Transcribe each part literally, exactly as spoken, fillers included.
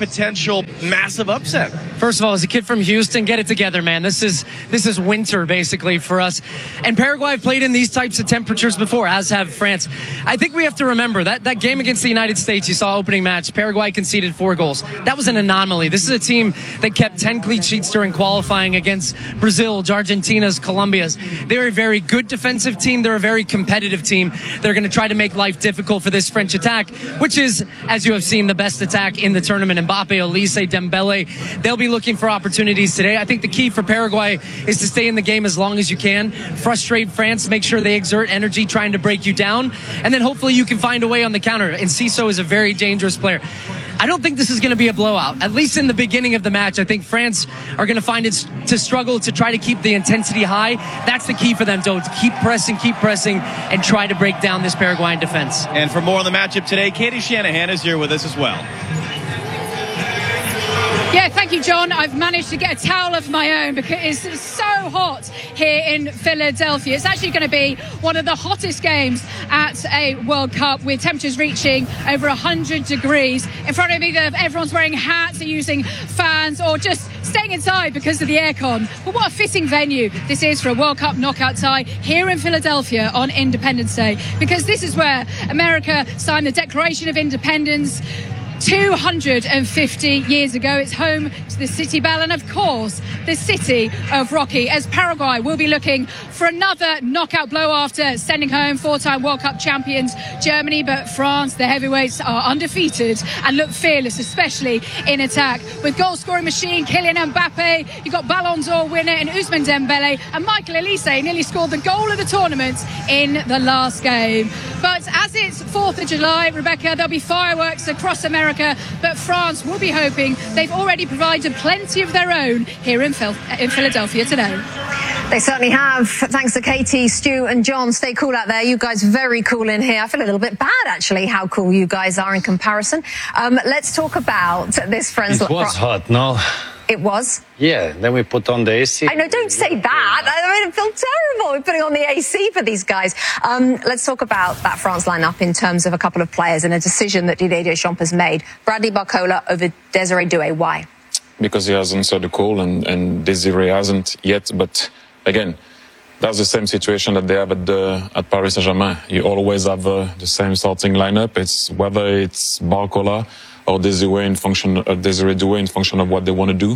potential massive upset? First of all, as a kid from Houston, get it together, man. This is this is winter, basically, for us. And Paraguay have played in these types of temperatures before, as have France. I think we have to remember that that game against the United States, you saw opening match, Paraguay conceded four goals. That was an anomaly. This is a team that kept ten clean sheets during qualifying against Brazil, Argentina's, Colombia's. They're a very good defensive team. They're a very competitive team. They're going to try to make life difficult for this French attack, which is, as you have seen, the best attack in the tournament. Mbappe, Olise, Dembele, they'll be looking for opportunities today. I think the key for Paraguay is to stay in the game as long as you can, frustrate France, make sure they exert energy trying to break you down, and then hopefully you can find a way on the counter. And Ciso is a very dangerous player. I don't think this is going to be a blowout, at least in the beginning of the match. I think France are going to find it to struggle to try to keep the intensity high. That's the key for them, though, to keep pressing, keep pressing, and try to break down this Paraguayan defense. And for more on the matchup today, Katie Shanahan is here with us as well. Yeah, thank you, John. I've managed to get a towel of my own because it's so hot here in Philadelphia. It's actually going to be one of the hottest games at a World Cup, with temperatures reaching over one hundred degrees. In front of me, everyone's wearing hats, they're using fans, or just staying inside because of the aircon. But what a fitting venue this is for a World Cup knockout tie here in Philadelphia on Independence Day, because this is where America signed the Declaration of Independence two hundred fifty years ago. It's home to the City Bell and, of course, the city of Rocky, as Paraguay will be looking for another knockout blow after sending home four-time World Cup champions Germany. But France, the heavyweights, are undefeated and look fearless, especially in attack. With goal-scoring machine Kylian Mbappe, you've got Ballon d'Or winner in Ousmane Dembele, and Michael Olise nearly scored the goal of the tournament in the last game. But as it's fourth of July, Rebecca, there'll be fireworks across America, but France will be hoping they've already provided plenty of their own here in, Phil- in Philadelphia today. They certainly have. Thanks to Katie, Stu and John. Stay cool out there. You guys very cool in here. I feel a little bit bad, actually, how cool you guys are in comparison. Um, let's talk about this friend's... It was hot, no? It was? Yeah, then we put on the A C. I know, don't say that. I mean, it felt terrible. We're putting on the A C for these guys. Um, let's talk about that France lineup in terms of a couple of players and a decision that Didier Deschamps has made. Bradley Barcola over Desiree Doué. Why? Because he hasn't answered the call, and, and Desiree hasn't yet. But again, that's the same situation that they have at, the, at Paris Saint-Germain. You always have uh, the same starting lineup. It's whether it's Barcola or Desiree in function, uh, Desiree Doué in function of what they want to do.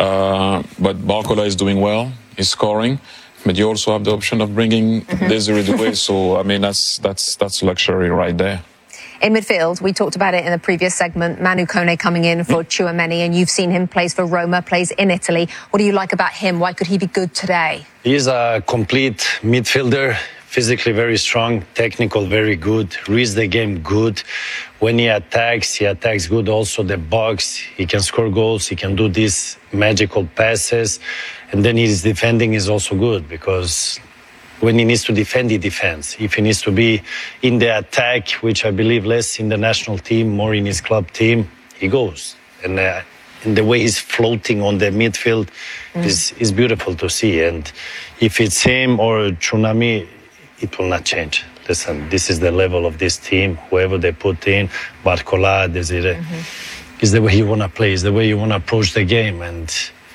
Uh, but Barcola is doing well. He's scoring. But you also have the option of bringing mm-hmm. Desiree Doué. So, I mean, that's, that's, that's luxury right there. In midfield, we talked about it in the previous segment, Manu Kone coming in for mm. Tchouaméni, and you've seen him plays for Roma, plays in Italy. What do you like about him? Why could he be good today? He's a complete midfielder, physically very strong, technical very good, reads the game good. When he attacks, he attacks good also the box. He can score goals, he can do these magical passes. And then his defending is also good, because when he needs to defend, he defends. If he needs to be in the attack, which I believe less in the national team, more in his club team, he goes. And, uh, and the way he's floating on the midfield mm. is, is beautiful to see. And if it's him or Tchouaméni, it will not change. Listen, this is the level of this team. Whoever they put in, Barcola, Desiree, mm-hmm. is the way you want to play, is the way you want to approach the game. And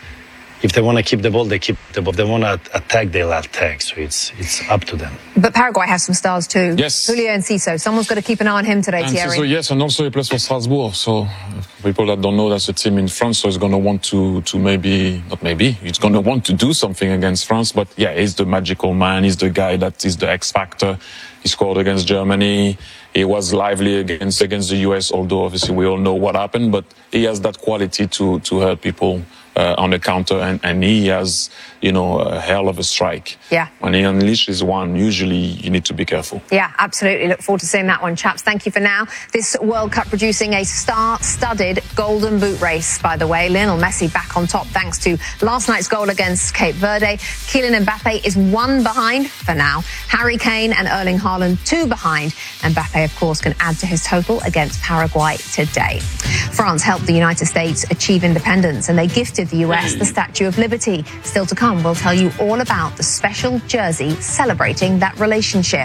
if they want to keep the ball, they keep the ball. If they want to attack, they'll attack. So it's it's up to them. But Paraguay has some stars too. Yes. Julio Enciso. Someone's got to keep an eye on him today, and Thierry. Ciso, yes, and also he plays for Strasbourg. So people that don't know, that's a team in France. So he's going to want to, to maybe, not maybe, he's going to want to do something against France. But yeah, he's the magical man. He's the guy that is the X factor. He scored against Germany. He was lively against against the U S, although obviously we all know what happened. But he has that quality to, to hurt people Uh, on the counter, and, and he has, you know, a hell of a strike. Yeah. When he unleashes one, usually you need to be careful. Yeah, absolutely. Look forward to seeing that one, chaps. Thank you for now. This World Cup producing a star-studded golden boot race, by the way. Lionel Messi back on top thanks to last night's goal against Cape Verde. Kylian Mbappe is one behind for now. Harry Kane and Erling Haaland two behind. Mbappe, of course, can add to his total against Paraguay today. France helped the United States achieve independence, and they gifted the U S the Statue of Liberty. Still to come, we'll tell you all about the special jersey celebrating that relationship.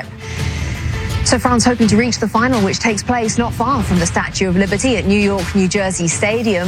So France hoping to reach the final, which takes place not far from the Statue of Liberty at New York, New Jersey Stadium.